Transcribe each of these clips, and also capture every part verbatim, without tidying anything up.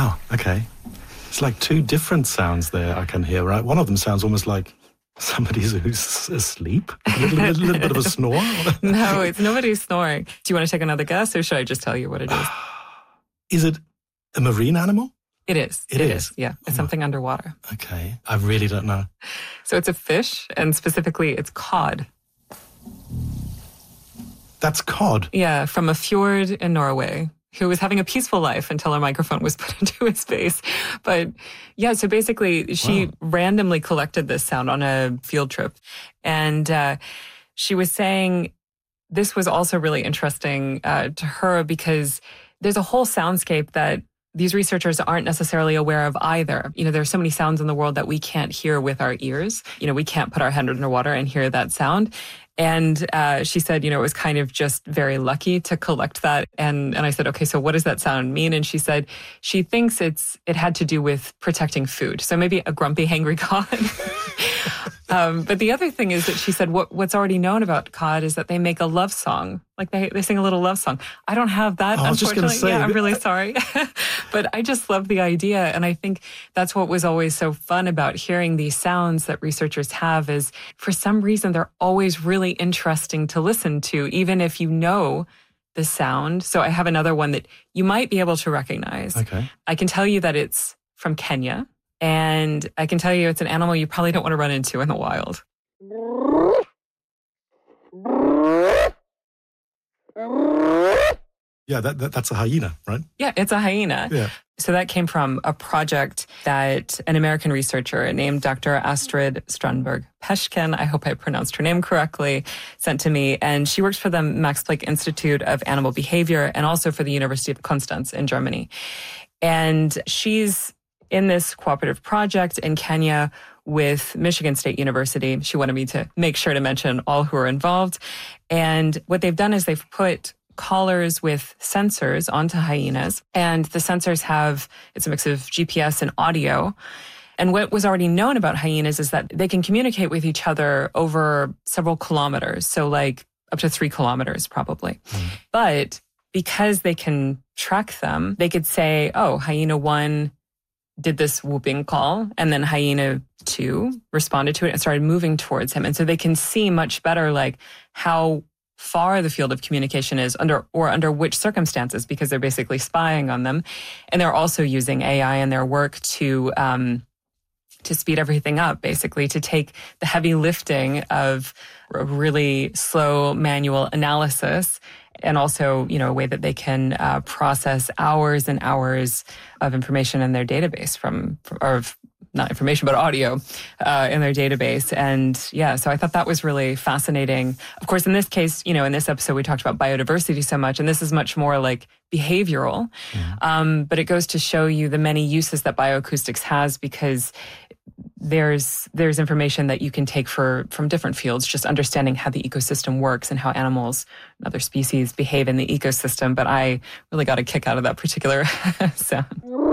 Wow, okay. It's like two different sounds there I can hear, right? One of them sounds almost like somebody who's asleep. A little, little, little bit of a snore. No, it's nobody's snoring. Do you want to take another guess, or should I just tell you what it is? Is it a marine animal? It is. It, it is. is. Yeah, it's oh. something underwater. Okay, I really don't know. So it's a fish, and specifically it's cod. That's cod? Yeah, from a fjord in Norway, who was having a peaceful life until a microphone was put into his face. But yeah, so basically she wow. randomly collected this sound on a field trip. And uh, she was saying this was also really interesting uh, to her because there's a whole soundscape that these researchers aren't necessarily aware of either. You know, there's so many sounds in the world that we can't hear with our ears. You know, we can't put our head underwater and hear that sound. And uh, she said, you know, it was kind of just very lucky to collect that. And and I said, okay, so what does that sound mean? And she said she thinks it's it had to do with protecting food. So maybe a grumpy, hangry cod. um, but the other thing is that she said what what's already known about cod is that they make a love song. Like they they sing a little love song. I don't have that, oh, unfortunately. I was just gonna say, yeah, I'm really sorry. But I just love the idea. And I think that's what was always so fun about hearing these sounds that researchers have is for some reason they're always really interesting to listen to, even if you know the sound. So I have another one that you might be able to recognize. Okay. I can tell you that it's from Kenya, and I can tell you it's an animal you probably don't want to run into in the wild. Yeah, that, that that's a hyena, right? Yeah, it's a hyena. Yeah. So that came from a project that an American researcher named Doctor Astrid Strandberg-Peschken, I hope I pronounced her name correctly, sent to me. And she works for the Max Planck Institute of Animal Behavior and also for the University of Konstanz in Germany. And she's in this cooperative project in Kenya with Michigan State University. She wanted me to make sure to mention all who are involved. And what they've done is they've put collars with sensors onto hyenas. And the sensors have, it's a mix of G P S and audio. And what was already known about hyenas is that they can communicate with each other over several kilometers. So like up to three kilometers probably. Mm. But because they can track them, they could say, oh, hyena one did this whooping call, and then hyena two responded to it and started moving towards him. And so they can see much better like how far the field of communication is under or under which circumstances, because they're basically spying on them. And they're also using A I in their work to um, to speed everything up, basically to take the heavy lifting of a really slow manual analysis and also, you know, a way that they can uh, process hours and hours of information in their database from, or not information, but audio uh, in their database. And yeah, so I thought that was really fascinating. Of course, in this case, you know, in this episode, we talked about biodiversity so much, and this is much more like behavioral. Mm-hmm. Um, but it goes to show you the many uses that bioacoustics has, because there's there's information that you can take for from different fields, just understanding how the ecosystem works and how animals and other species behave in the ecosystem. But I really got a kick out of that particular sound.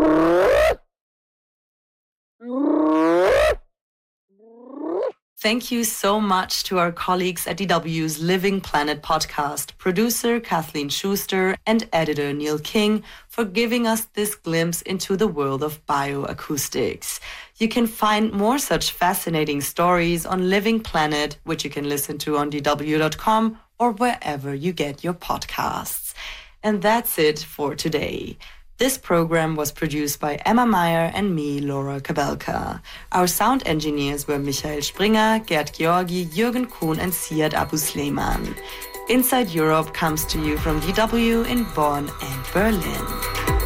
Thank you so much to our colleagues at D W's Living Planet podcast, producer Kathleen Schuster and editor Neil King, for giving us this glimpse into the world of bioacoustics. You can find more such fascinating stories on Living Planet, which you can listen to on D W dot com or wherever you get your podcasts. And that's it for today. This program was produced by Emma Meyer and me, Laura Kabelka. Our sound engineers were Michael Springer, Gerd Georgi, Jürgen Kuhn and Siad Abu Sleiman. Inside Europe comes to you from D W in Bonn and Berlin.